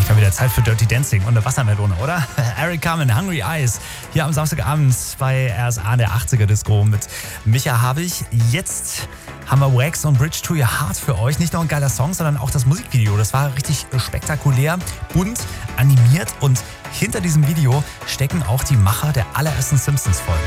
Schon wieder Zeit für Dirty Dancing und eine Wassermelone, oder? Eric Carmen, Hungry Eyes. Hier am Samstagabend bei RSA der 80er Disco mit Micha Habich. Jetzt haben wir Wax und Bridge to Your Heart für euch. Nicht nur ein geiler Song, sondern auch das Musikvideo. Das war richtig spektakulär, bunt, animiert und hinter diesem Video stecken auch die Macher der allerersten Simpsons-Folgen.